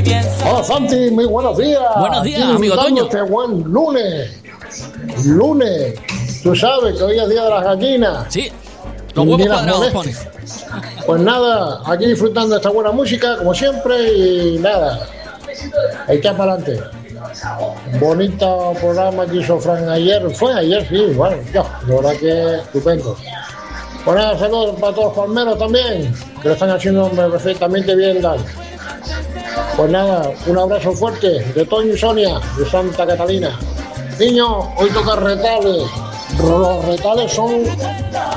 Hola Santi, muy buenos días. Buenos días, aquí amigo Toño. Este buen lunes. Tú sabes que hoy es día de las gallinas. Sí, los huevos cuadrados pone. Pues nada, aquí disfrutando de esta buena música, como siempre, y nada, echar para adelante. Bonito programa que hizo Fran ayer, sí, bueno, la verdad que estupendo. Pues nada, saludos para todos los palmeros también, que lo están haciendo perfectamente bien, Dan. Pues nada, un abrazo fuerte de Toño y Sonia, de Santa Catalina. Niños, hoy toca retales. Los retales son